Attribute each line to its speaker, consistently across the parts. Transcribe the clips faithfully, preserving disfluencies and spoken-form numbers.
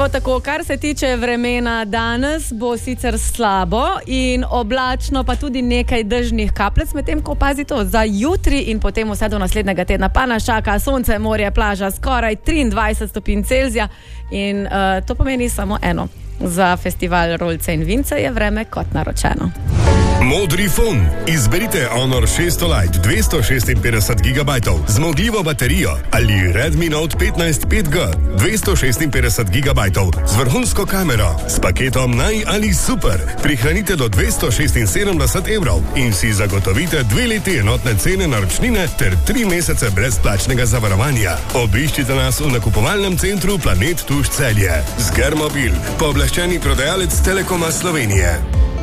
Speaker 1: Evo tako, kar se tiče vremena danes, bo sicer slabo in oblačno, pa tudi nekaj dežnih kapljic, medtem ko pazi to, za jutri in potem vse do naslednjega tedna pa nas čaka sonce, morje, plaža, skoraj triindvajset stopinj Celzija in uh, to pomeni samo eno. Za festival Rolce in Vince je vreme kot naročeno.
Speaker 2: Modri fon. Izberite Honor šeststo Lite dvesto šestinpetdeset gigabajtov, zmogljivo baterijo ali Redmi Note petnajst pet G dvesto šestinpetdeset gigabajtov z vrhunsko kamero s paketom Naj ali Super. Prihranite do dvesto šestinsedemdeset evrov in si zagotovite dve leti enotne cene naročnine ter tri mesece brezplačnega zavarovanja. Obiščite nas v nakupovalnem centru Planet Tuš Celje. Zgermobil, pooblaščeni prodajalec Telekoma Slovenije.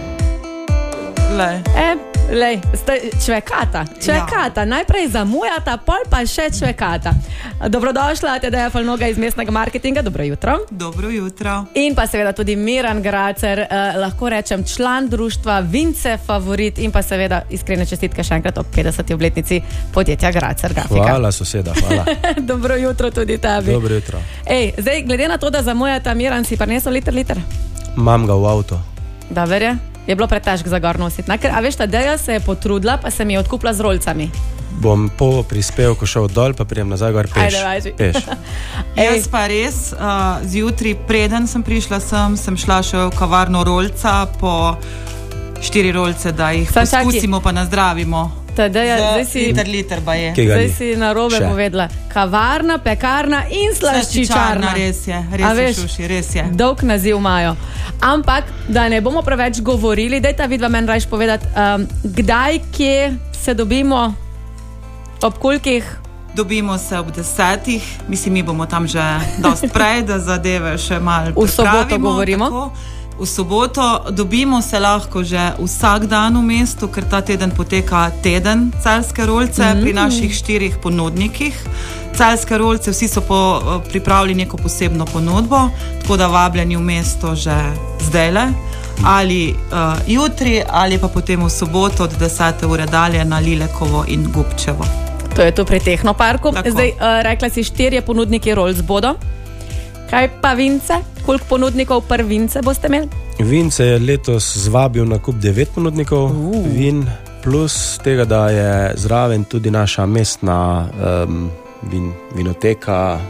Speaker 1: Lej. E, lej, ste čvekata, čvekata, ja. Najprej zamujata, pol pa še čvekata. Dobrodošla, Tadeja Falnoga iz mestnega marketinga, dobro jutro.
Speaker 3: Dobro jutro.
Speaker 1: In pa seveda tudi Miran Gracer, eh, lahko rečem član društva Vince Favorit in pa seveda iskrene čestitke še enkrat ob petdeseti obletnici podjetja Gracer Grafika.
Speaker 4: Hvala, soseda, hvala.
Speaker 1: Dobro jutro tudi tebi.
Speaker 4: Dobro jutro.
Speaker 1: Ej, zdaj, glede na to, da zamujata, Miran, si prinesel liter, liter?
Speaker 4: Mam ga v avto.
Speaker 1: Dober je? Je bilo pretežko za gor nositi. A veš, Tadeja se je potrudila, pa se mi je odkupila z rolcami.
Speaker 4: Bom po prispevku šel dol, pa prijem nazaj gor peš.
Speaker 1: Ajde,
Speaker 4: peš.
Speaker 3: Jaz pa res, uh, zjutri preden sem prišla sem, sem šla še v kavarno rolca po štiri rolce, da jih Sam poskusimo čaki. Pa nazdravimo.
Speaker 1: Tadeja, zdaj si,
Speaker 3: liter, liter ba je.
Speaker 1: Zdaj si narobe še povedala. Kavarna, pekarna in slaščičarna.
Speaker 3: Res je, res je, Šuši, res je.
Speaker 1: Dolg naziv imajo. Ampak, da ne bomo preveč govorili, dajta vidva meni rajš povedati, um, kdaj, kje se dobimo, ob kolikih?
Speaker 3: Dobimo se ob desetih, mislim, mi bomo tam že dost prej, da zadeve še malo pripravimo.
Speaker 1: V soboto govorimo?
Speaker 3: Tako. V soboto dobimo se lahko že vsak dan v mestu, ker ta teden poteka teden Celjske rolce mm. pri naših štirih ponudnikih. Celjske rolce, vsi so po, pripravili neko posebno ponudbo, tako da vabljeni v mesto že zdajle, ali uh, jutri, ali pa potem v soboto od desete ure dalje na Lilekovo in Gubčevo.
Speaker 1: To je tu pri Tehnoparku. Tako. Zdaj, uh, rekla si, štirje ponudniki rolc bodo. Kaj pa Vince? Koliko ponudnikov prv Vince boste imeli?
Speaker 4: Vince je letos zvabil na kup devet ponudnikov uh. vin, plus tega, da je zraven tudi naša mestna um, vin, vinoteka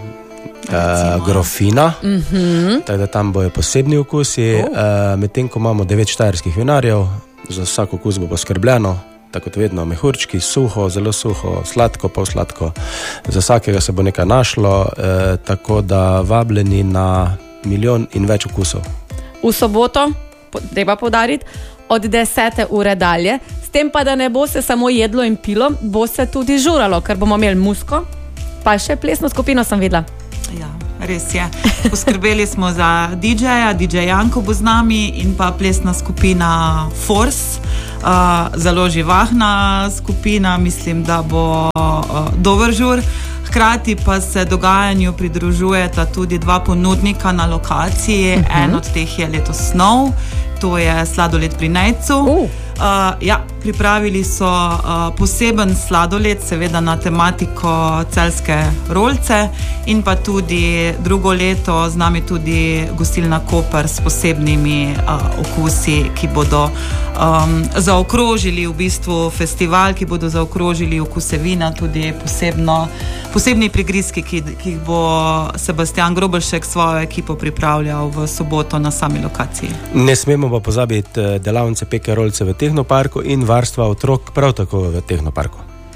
Speaker 4: uh, Grofina. Uh-huh. Tako da tam bojo posebni okusi. Uh. Uh, medtem, ko imamo devet štajerskih vinarjev, za vsak okus bo poskrbljeno. Tako kot vedno, mehurčki, suho, zelo suho, sladko, pol sladko. Za vsakega se bo nekaj našlo, eh, tako da vabljeni na milijon in več okusov.
Speaker 1: V soboto, treba poudariti, od desete ure dalje, s tem pa, da ne bo se samo jedlo in pilo, bo se tudi žuralo, ker bomo imeli musko, pa še plesno skupino sem videla.
Speaker 3: Ja, res je. Poskrbeli smo za dí džeja, dí džej Janko bo z nami in pa plesna skupina Force. Uh, zelo živahna skupina, mislim, da bo uh, dober žur. Hkrati pa se dogajanju pridružujeta tudi dva ponudnika na lokaciji. Uh-huh. En od teh je letos nov, to je sladoled pri Nejcu. Uh. Uh, ja, pripravili so uh, poseben sladoled, seveda na tematiko Celjske rolce in pa tudi drugo leto z nami tudi gostilna Koper s posebnimi uh, okusi, ki bodo um, zaokrožili v bistvu festival, ki bodo zaokrožili okuse vina, tudi posebno, posebni prigrizki, ki, ki jih bo Sebastian Grobelšek svojo ekipo pripravljal v soboto na sami lokaciji.
Speaker 4: Ne smemo pa pozabiti delavnice peke rolce v Tehnoparku in varstva otrok prav tako v Tehnoparku.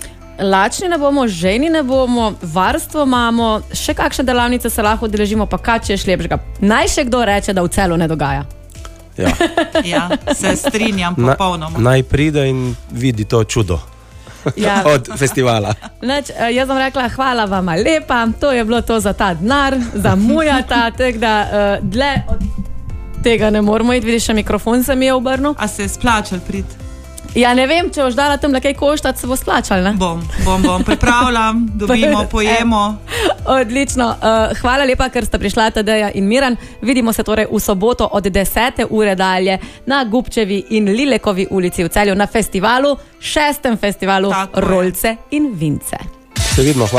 Speaker 1: Lačni ne bomo, ženi ne bomo, varstvo imamo, še kakšne delavnice se lahko udeležimo, pa kaj če je šlepšega. Naj še kdo reče, da v Celju ne dogaja.
Speaker 4: Ja,
Speaker 3: ja se strinjam popolnoma.
Speaker 4: Na, naj pride in vidi to čudo. Ja. Od festivala.
Speaker 1: Neč, jaz sem rekla, hvala vama lepa, to je bilo to za ta denar, za mujata, tako da uh, dle od tega ne moramo iti, vidiš, še mikrofon se mi je obrnil.
Speaker 3: A se je splačal prid?
Speaker 1: Ja, ne vem, če boš dala tam nekaj koštati, se bo splačal, ne?
Speaker 3: Bom, bom, bom, pripravljam, dobimo, pojemo.
Speaker 1: Odlično, uh, hvala lepa, ker ste prišla Tadeja in Miran. Vidimo se torej v soboto od desete ure dalje na Gubčevi in Lilekovi ulici v Celju na festivalu, šestem festivalu Tako Rolce je. In Vince.
Speaker 4: Se vidimo, hvala.